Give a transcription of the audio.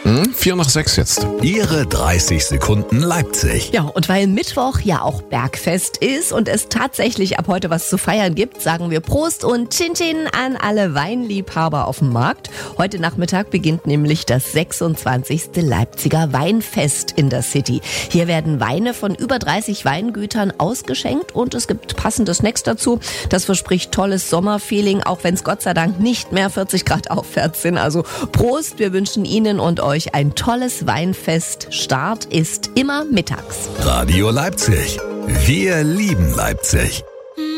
4 nach 6 jetzt. Ihre 30 Sekunden Leipzig. Ja, und weil Mittwoch ja auch Bergfest ist und es tatsächlich ab heute was zu feiern gibt, sagen wir Prost und Chin Chin an alle Weinliebhaber auf dem Markt. Heute Nachmittag beginnt nämlich das 26. Leipziger Weinfest in der City. Hier werden Weine von über 30 Weingütern ausgeschenkt und es gibt passende Snacks dazu. Das verspricht tolles Sommerfeeling, auch wenn es Gott sei Dank nicht mehr 40 Grad aufwärts sind. Also Prost, wir wünschen Ihnen und euch ein tolles Weinfest. Start ist immer mittags. Radio Leipzig. Wir lieben Leipzig.